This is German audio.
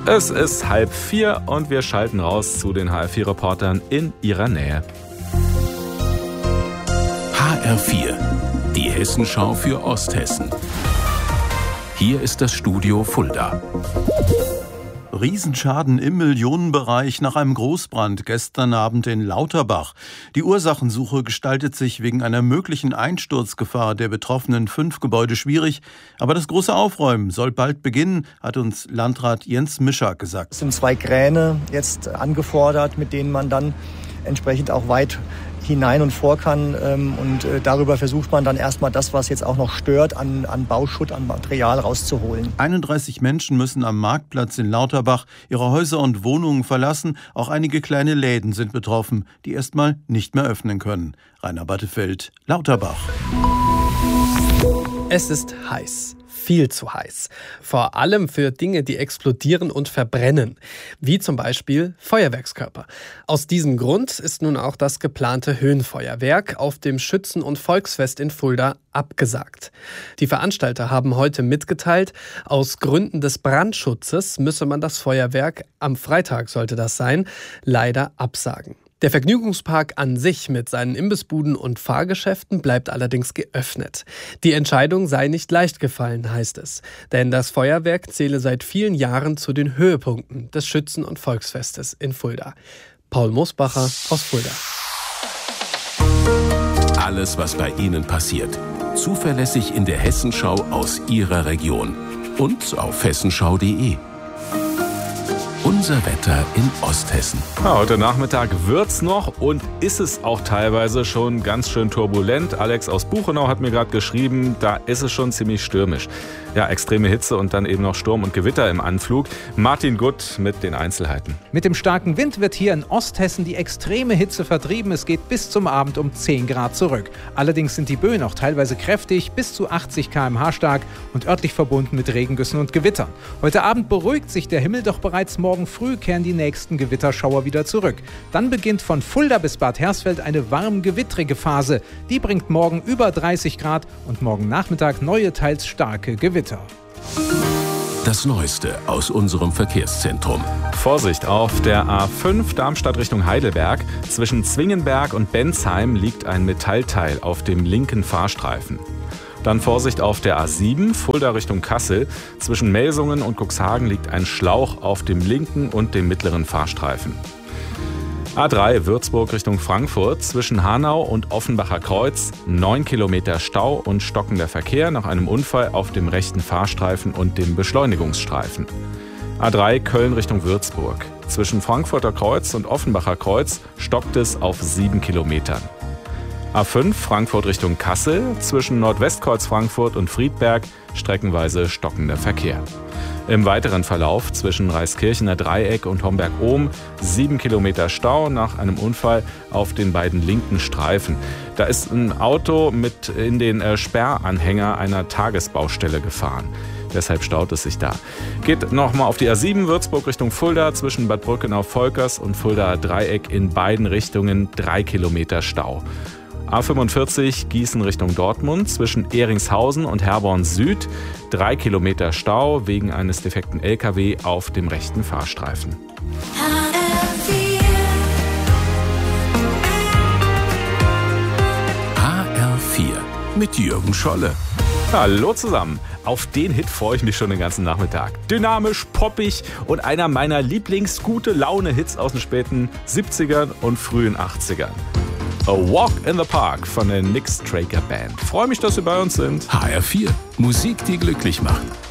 Es ist 3:30 und wir schalten raus zu den HR4-Reportern in ihrer Nähe. HR4, die Hessenschau für Osthessen. Hier ist das Studio Fulda. Riesenschaden im Millionenbereich nach einem Großbrand gestern Abend in Lauterbach. Die Ursachensuche gestaltet sich wegen einer möglichen Einsturzgefahr der betroffenen 5 Gebäude schwierig. Aber das große Aufräumen soll bald beginnen, hat uns Landrat Jens Mischak gesagt. Es sind 2 Kräne jetzt angefordert, mit denen man dann entsprechend auch weit hinein und vor kann. Und darüber versucht man dann erstmal das, was jetzt auch noch stört, an Bauschutt, an Material rauszuholen. 31 Menschen müssen am Marktplatz in Lauterbach ihre Häuser und Wohnungen verlassen. Auch einige kleine Läden sind betroffen, die erstmal nicht mehr öffnen können. Rainer Battefeld, Lauterbach. Es ist heiß. Viel zu heiß. Vor allem für Dinge, die explodieren und verbrennen. Wie zum Beispiel Feuerwerkskörper. Aus diesem Grund ist nun auch das geplante Höhenfeuerwerk auf dem Schützen- und Volksfest in Fulda abgesagt. Die Veranstalter haben heute mitgeteilt, aus Gründen des Brandschutzes müsse man das Feuerwerk, am Freitag sollte das sein, leider absagen. Der Vergnügungspark an sich mit seinen Imbissbuden und Fahrgeschäften bleibt allerdings geöffnet. Die Entscheidung sei nicht leicht gefallen, heißt es. Denn das Feuerwerk zähle seit vielen Jahren zu den Höhepunkten des Schützen- und Volksfestes in Fulda. Paul Mosbacher aus Fulda. Alles, was bei Ihnen passiert. Zuverlässig in der Hessenschau aus Ihrer Region. Und auf hessenschau.de. Unser Wetter in Osthessen. Ja, heute Nachmittag wird's noch und ist es auch teilweise schon ganz schön turbulent. Alex aus Buchenau hat mir gerade geschrieben, da ist es schon ziemlich stürmisch. Ja, extreme Hitze und dann eben noch Sturm und Gewitter im Anflug. Martin Gutt mit den Einzelheiten. Mit dem starken Wind wird hier in Osthessen die extreme Hitze vertrieben. Es geht bis zum Abend um 10 Grad zurück. Allerdings sind die Böen auch teilweise kräftig, bis zu 80 km/h stark und örtlich verbunden mit Regengüssen und Gewittern. Heute Abend beruhigt sich der Himmel, doch bereits morgen früh kehren die nächsten Gewitterschauer wieder zurück. Dann beginnt von Fulda bis Bad Hersfeld eine warm-gewittrige Phase. Die bringt morgen über 30 Grad und morgen Nachmittag neue, teils starke Gewitter. Das Neueste aus unserem Verkehrszentrum. Vorsicht, auf der A5 Darmstadt Richtung Heidelberg. Zwischen Zwingenberg und Bensheim liegt ein Metallteil auf dem linken Fahrstreifen. Dann Vorsicht auf der A7 Fulda Richtung Kassel. Zwischen Melsungen und Cuxhagen liegt ein Schlauch auf dem linken und dem mittleren Fahrstreifen. A3 Würzburg Richtung Frankfurt. Zwischen Hanau und Offenbacher Kreuz 9 Kilometer Stau und stockender Verkehr nach einem Unfall auf dem rechten Fahrstreifen und dem Beschleunigungsstreifen. A3 Köln Richtung Würzburg. Zwischen Frankfurter Kreuz und Offenbacher Kreuz stockt es auf 7 Kilometern. A5 Frankfurt Richtung Kassel. Zwischen Nordwestkreuz Frankfurt und Friedberg streckenweise stockender Verkehr. Im weiteren Verlauf zwischen Reiskirchener Dreieck und Homberg-Ohm 7 Kilometer Stau nach einem Unfall auf den beiden linken Streifen. Da ist ein Auto mit in den Sperranhänger einer Tagesbaustelle gefahren. Deshalb staut es sich da. Geht nochmal auf die A7 Würzburg Richtung Fulda zwischen Bad Brückenau-Volkers und Fulda Dreieck in beiden Richtungen 3 Kilometer Stau. A45 Gießen Richtung Dortmund zwischen Ehringshausen und Herborn Süd 3 Kilometer Stau wegen eines defekten LKW auf dem rechten Fahrstreifen. HR4 mit Jürgen Scholle. Hallo zusammen. Auf den Hit freue ich mich schon den ganzen Nachmittag. Dynamisch, poppig und einer meiner Lieblings-Gute-Laune-Hits aus den späten 70ern und frühen 80ern. A Walk in the Park von der Nick Straker Band. Freue mich, dass Sie bei uns sind. HR4, Musik, die glücklich macht.